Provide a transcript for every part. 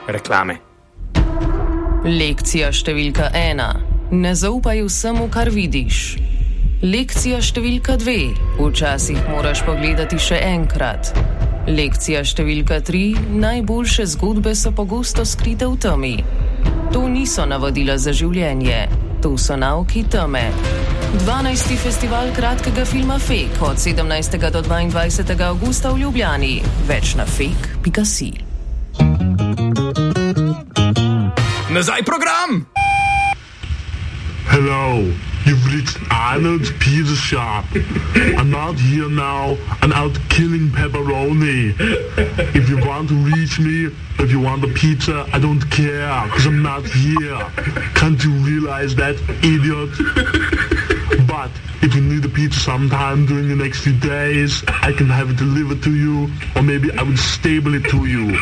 reklame. Lekcija številka 1. Ne zaupaj vsemu, kar vidiš. Lekcija številka 2. Včasih moraš pogledati še enkrat. Lekcija številka 3. Najboljše zgodbe so pogosto skrite v temi. To niso navodila za življenje. To so nauki teme. 12. festival kratkega filma Fake od 17. do 22. avgusta v Ljubljani. Več na fake.si. Nazaj program! Hello, you've reached Arnold's Pizza Shop. I'm not here now, I'm out killing pepperoni. If you want to reach me, if you want a pizza, I don't care, because I'm not here. Can't you realize that, idiot? But if you need a pizza sometime during the next few days, I can have it delivered to you, or maybe I will staple it to you.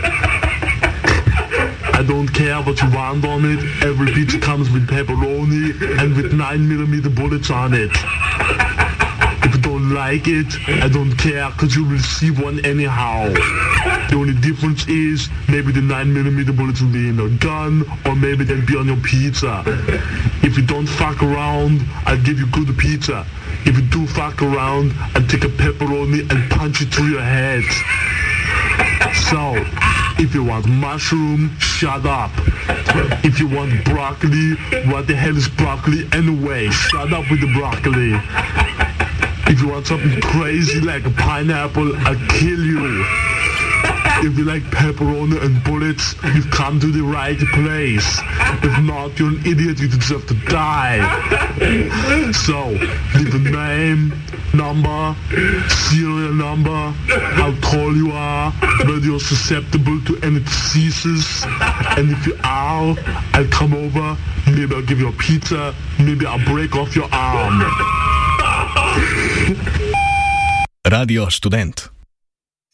I don't care what you want on it. Every pizza comes with pepperoni and with 9mm bullets on it. If you don't like it, I don't care, because you'll receive one anyhow. The only difference is maybe the 9mm bullets will be in a gun, or maybe they'll be on your pizza. If you don't fuck around, I'll give you good pizza. If you do fuck around, I'll take a pepperoni and punch it through your head. So, if you want mushroom, shut up. If you want broccoli, what the hell is broccoli anyway? Shut up with the broccoli. If you want something crazy like a pineapple, I'll kill you. If you like pepperoni and bullets, you've come to the right place. If not, you're an idiot, you deserve to die. So, leave a name, number, serial number, how tall you are, whether you're susceptible to any diseases, and if you are, I'll come over, maybe I'll give you a pizza, maybe I'll break off your arm. Radio Študent.